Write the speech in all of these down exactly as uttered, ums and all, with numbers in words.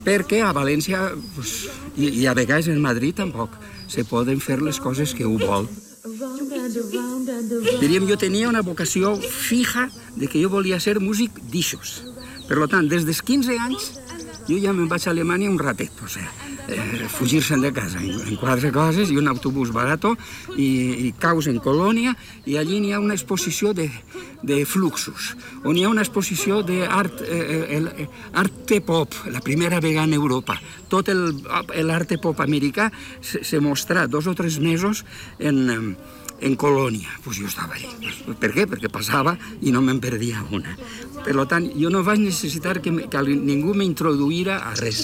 Perquè a València, pues, i, i a vegades en Madrid tampoc, se poden fer les coses que ho vol. Diríem, jo tenia una vocació fija de que jo volia ser músic d'ixos. Per tant, des dels quinze anys, jo ja me'n vaig a Alemanya un ratet, o sigui, eh, fugir-se'n de casa en, en quatre coses i un autobús barato i, i caus en Colònia i allí n'hi ha una exposició de, de fluxos, on hi ha una exposició d'art eh, arte pop, la primera vegada en Europa. Tot l'arte pop americà se, se mostra dos o tres mesos en... en Colònia, pues jo estava allà. Per què? Perquè passava i no me'n perdia una. Per tant, jo no vaig necessitar que, que ningú m'introduïra a res.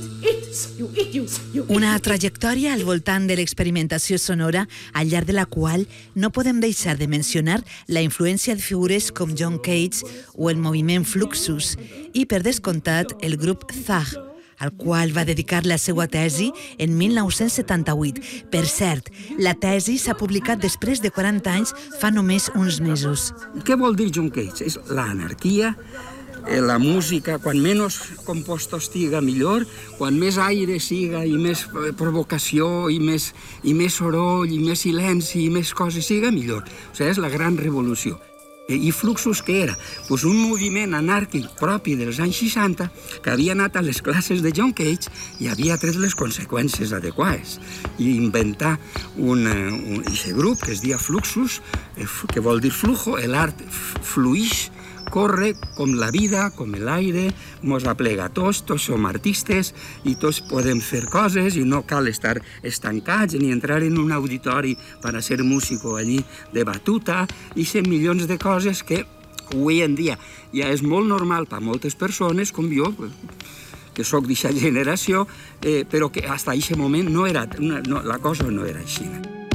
Una trajectòria al voltant de l'experimentació sonora, al llarg de la qual no podem deixar de mencionar la influència de figures com John Cage o el moviment Fluxus i, per descomptat, el grup Zag, al qual va dedicar la seva tesi en mil nou-cents setanta-vuit. Per cert, la tesi s'ha publicat després de quaranta anys, fa només uns mesos. Què vol dir John Cage? És l'anarquia, la música, quan menys composta estiga, millor, quan més aire siga i més provocació i més, i més soroll i més silenci i més coses siga, millor. O sigui, és la gran revolució. I Fluxus què era? Pues un moviment anàrquic propi dels anys seixanta que havia anat a les classes de John Cage i havia tret les conseqüències adequades i inventar un, un, un grup que es deia Fluxus, que vol dir flujo, l'art fluix, corre com la vida, com l'aire, mos aplega a tots, tots som artistes i tots podem fer coses i no cal estar estancats ni entrar en un auditori per a ser músico allí de batuta i ser milions de coses que avui en dia ja és molt normal per a moltes persones com jo, que sóc d'aquesta generació, eh, però que fins a aquest moment no era, no, la cosa no era així.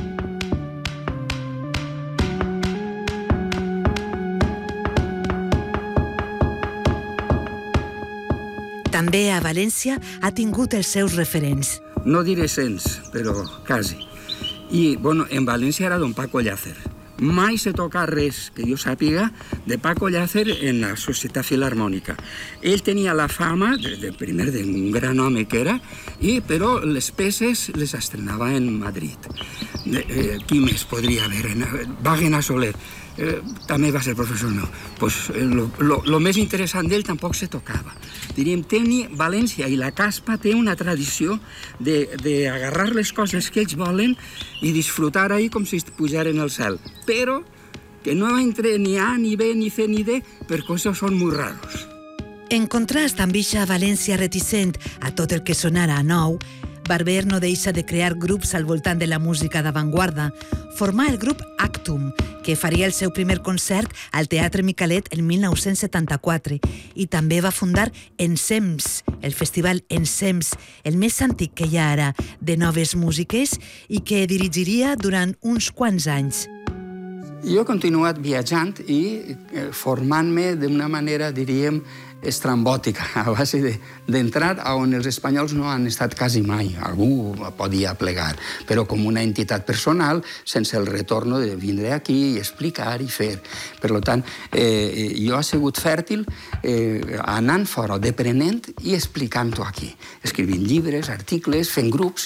També a València ha tingut els seus referents. No diré cents, però quasi. I, bueno, en València era don Paco Llàcer. Mai se toca res, que jo sàpiga, de Paco Llàcer en la Societat Filharmònica. Ell tenia la fama, de, de primer, d'un gran home que era, i, però les peces les estrenava en Madrid. De, eh, qui més podria haver? Wagner Soler. Eh, també va ser professor meu. Pues, eh, lo, lo, lo més interessant d'ell tampoc se tocava. Diríem, tenir València i la Caspa té una tradició d'agarrar les coses que ells volen i disfrutar ahí com si pujaren al cel. Però que no entre ni A, ni B, ni C, ni D, perquè això són molt raros. En contrast amb eixa València reticent a tot el que sonara a nou, Barber no deixa de crear grups al voltant de la música d'avantguarda. Formà el grup Actum, que faria el seu primer concert al Teatre Micalet el mil nou-cents setanta-quatre, i també va fundar Ensems, el festival Ensems, el més antic que hi ha ara, de noves músiques, i que dirigiria durant uns quants anys. Jo he continuat viatjant i formant-me d'una manera, diríem, estrambòtica, a base d'entrar de, on els espanyols no han estat quasi mai. Algú podia plegar, però com una entitat personal, sense el retorn de vindre aquí i explicar i fer. Per tant, eh, jo he sigut fèrtil eh, anant fora, deprenent i explicant-ho aquí, escrivint llibres, articles, fent grups.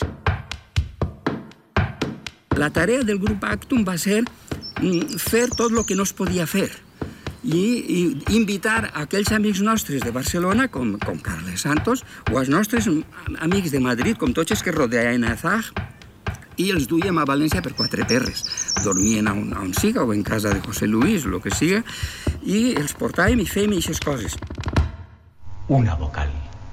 La tarea del grup Actum va ser fer tot el que no es podia fer i, i invitar a aquells amics nostres de Barcelona, com, com Carles Santos, o als nostres amics de Madrid, com tots els que rodeaven a Zag, i els duíem a València per quatre perres. Dormien a on, a on siga, o en casa de José Luis, el que siga, i els portàvem i fèiem aquestes coses. Una vocal.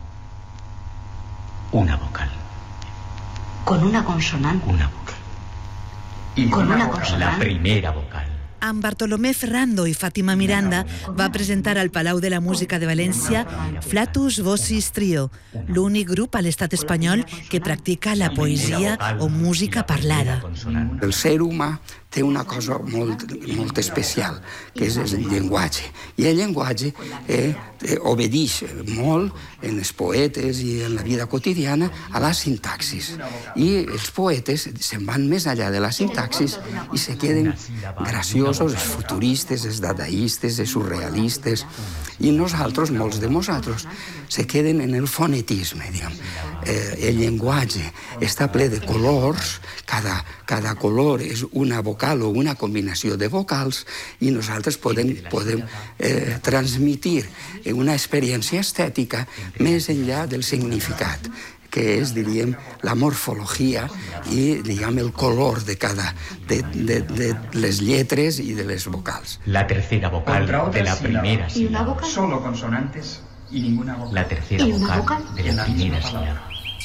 Una vocal. Con una consonante. Una vocal. Y Con una una vocal. consonante. La primera vocal. Amb Bartolomé Ferrando i Fàtima Miranda va presentar al Palau de la Música de València Flatus Vocis Trio, l'únic grup a l'estat espanyol que practica la poesia o música parlada. El ser humà té una cosa molt, molt especial, que és el llenguatge. I el llenguatge eh, eh, obedeix molt en els poetes i en la vida quotidiana a la sintaxis. I els poetes se'n van més enllà de la sintaxis i se queden graciosos, els futuristes, els dadaistes, els surrealistes. I nosaltres, molts de nosaltres, se queden en el fonetisme, diguem. Eh, el llenguatge està ple de colors, cada, cada color és una vocal o una combinació de vocals i nosaltres podem, podem eh, transmitir una experiència estètica més enllà del significat, que és, diríem, la morfologia i, diguem, el color de cada, de, de, de les lletres i de les vocals. La tercera vocal de la primera sílaba. Solo consonantes y ninguna vocal. La tercera vocal de la primera sílaba.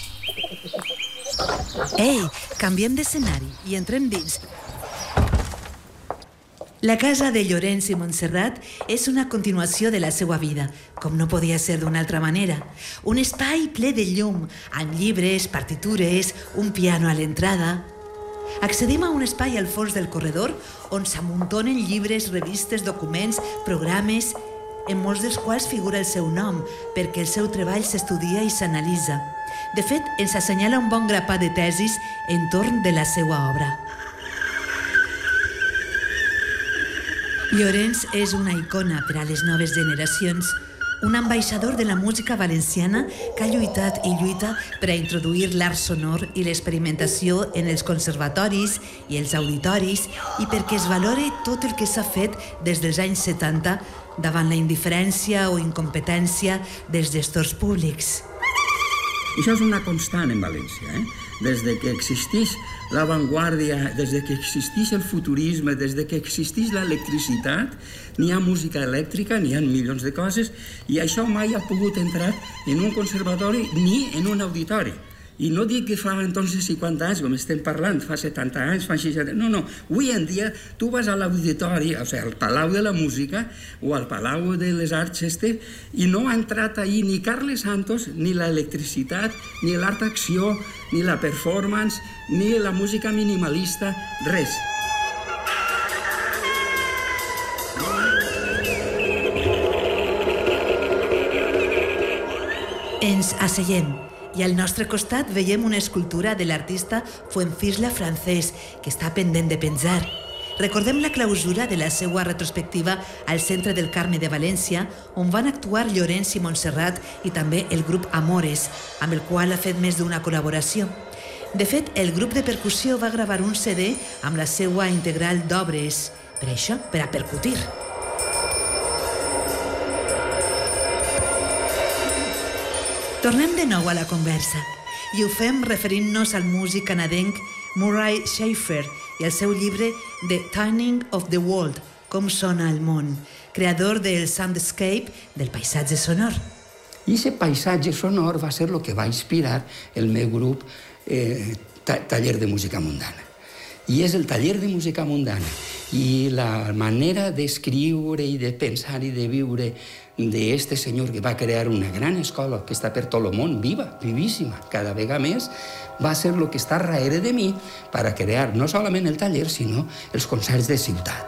Ei, canviem d'escenari i entrem dins. La casa de Llorenç i Montserrat és una continuació de la seva vida, com no podia ser d'una altra manera. Un espai ple de llum, amb llibres, partitures, un piano a l'entrada. Accedim a un espai al fons del corredor on s'amuntonen llibres, revistes, documents, programes, en molts dels quals figura el seu nom, perquè el seu treball s'estudia i s'analitza. De fet, ens assenyala un bon grapat de tesis entorn de la seva obra. Llorenç és una icona per a les noves generacions, un ambaixador de la música valenciana que ha lluitat i lluita per a introduir l'art sonor i l'experimentació en els conservatoris i els auditoris i perquè es valore tot el que s'ha fet des dels anys setanta davant la indiferència o incompetència dels gestors públics. Això és una constant en València, eh? Des de que existeix l'avantguàrdia, des de que existeix el futurisme, des de que existeix l'electricitat, n'hi ha música elèctrica, n'hi ha milions de coses, i això mai ha pogut entrar en un conservatori ni en un auditori. I no dic que fa entonces cinquanta anys, com estem parlant, fa setanta anys, fa seixanta... No, no, avui en dia tu vas a l'auditori, o sigui, al Palau de la Música o al Palau de les Arts este, i no ha entrat ahí ni Carles Santos, ni l'electricitat, ni l'art acció, ni la performance, ni la música minimalista, res. Ens asseiem i al nostre costat veiem una escultura de l'artista Fuenfisla francès, que està pendent de penjar. Recordem la clausura de la seva retrospectiva al Centre del Carme de València, on van actuar Llorenç i Montserrat i també el grup Amores, amb el qual ha fet més d'una col·laboració. De fet, el grup de percussió va gravar un C D amb la seva integral d'obres, per això, per a percutir. Tornem de nou a la conversa i ho fem referint-nos al músic canadenc Murray Schafer i al seu llibre The Tuning of the World, com sona el món, creador del soundscape, del paisatge sonor. I aquest paisatge sonor va ser el que va inspirar el meu grup eh, Taller de Música Mundana. I és el taller de música mundana. I la manera d'escriure i de pensar i de viure d'este senyor que va crear una gran escola que està per tot el món, viva, vivíssima, cada vegada més, va ser el que està darrere de mi per a crear no solament el taller, sinó els concerts de ciutat.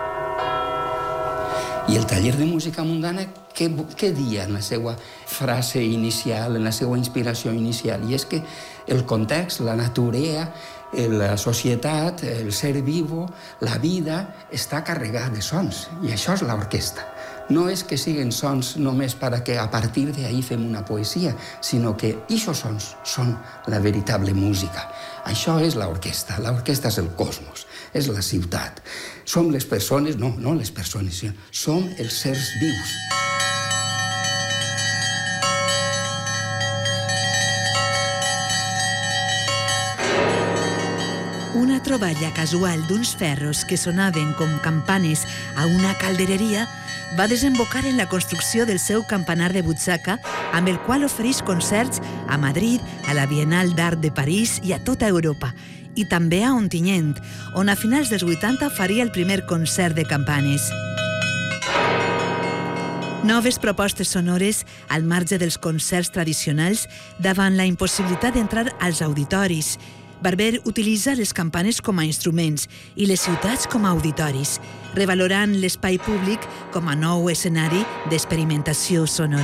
I el taller de música mundana, què, què dia en la seva frase inicial, en la seva inspiració inicial? I és que el context, la natura, la societat, el ser vivo, la vida, està carregada de sons. I això és l'orquestra. No és que siguin sons només perquè a partir d'ahí fem una poesia, sinó que aquests sons són la veritable música. Això és l'orquestra. L'orquestra és el cosmos, és la ciutat. Som les persones, no, no les persones, sinó som els sers vius. Una troballa casual d'uns ferros que sonaven com campanes a una caldereria va desembocar en la construcció del seu campanar de butxaca, amb el qual ofereix concerts a Madrid, a la Bienal d'Art de París i a tota Europa, i també a Ontinyent, on a finals dels vuitanta faria el primer concert de campanes. Noves propostes sonores al marge dels concerts tradicionals davant la impossibilitat d'entrar als auditoris, Barber utilitza les campanes com a instruments i les ciutats com a auditoris, revalorant l'espai públic com a nou escenari d'experimentació sonora.